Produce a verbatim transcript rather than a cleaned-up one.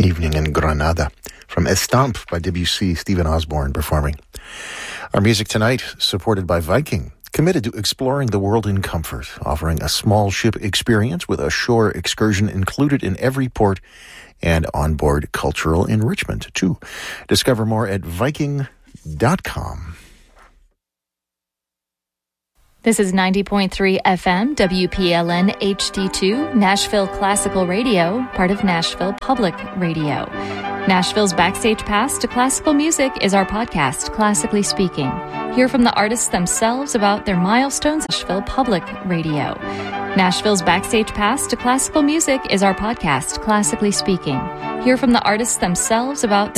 Evening in Granada. From Estampe by Debussy, Stephen Osborne performing. Our music tonight, supported by Viking, committed to exploring the world in comfort, offering a small ship experience with a shore excursion included in every port and onboard cultural enrichment, too. Discover more at viking dot com. This is ninety point three F M, W P L N H D two, Nashville Classical Radio, part of Nashville Public Radio. Nashville's Backstage Pass to Classical Music is our podcast, Classically Speaking. Hear from the artists themselves about their milestones. Nashville Public Radio. Nashville's Backstage Pass to Classical Music is our podcast, Classically Speaking. Hear from the artists themselves about